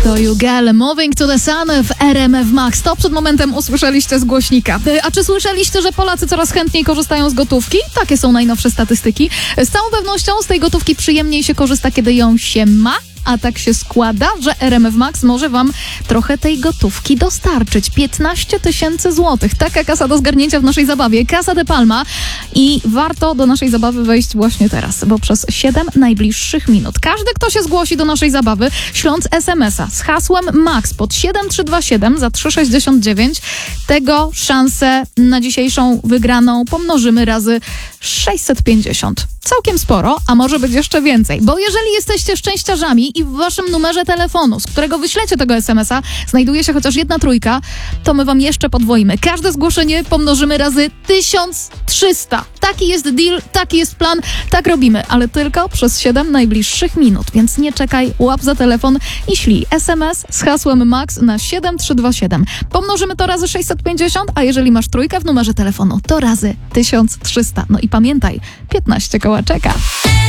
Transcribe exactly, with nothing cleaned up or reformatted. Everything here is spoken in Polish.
To You Girl, Moving to the Sun w R M F Max. To przed momentem usłyszeliście z głośnika. A czy słyszeliście, że Polacy coraz chętniej korzystają z gotówki? Takie są najnowsze statystyki. Z całą pewnością z tej gotówki przyjemniej się korzysta, kiedy ją się ma. A tak się składa, że R M F Max może wam trochę tej gotówki dostarczyć. piętnaście tysięcy złotych. Taka kasa do zgarnięcia w naszej zabawie. Casa de Palma. I warto do naszej zabawy wejść właśnie teraz, bo przez siedem najbliższych minut każdy, kto się zgłosi do naszej zabawy, śląc es em es a z hasłem MAX pod siedem trzy dwa siedem za trzy sześćdziesiąt dziewięć, tego szansę na dzisiejszą wygraną pomnożymy razy sześćset pięćdziesiąt. Całkiem sporo, a może być jeszcze więcej. Bo jeżeli jesteście szczęściarzami i w waszym numerze telefonu, z którego wyślecie tego es em es a, znajduje się chociaż jedna trójka, to my wam jeszcze podwoimy. Każde zgłoszenie pomnożymy razy tysiąc trzysta. Taki jest deal, taki jest plan, tak robimy, ale tylko przez siedem najbliższych minut. Więc nie czekaj, łap za telefon i ślij es em es z hasłem MAX na siedem trzy dwa siedem. Pomnożymy to razy sześćset pięćdziesiąt, a jeżeli masz trójkę w numerze telefonu, to razy tysiąc trzysta. No i pamiętaj, piętnaście koła czeka.